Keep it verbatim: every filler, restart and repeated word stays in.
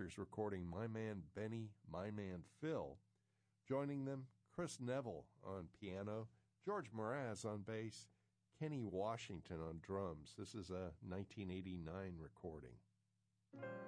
Sisters recording My Man Benny, My Man Phil. Joining them, Chris Neville on piano, George Mraz on bass, Kenny Washington on drums. This is a nineteen eighty-nine recording.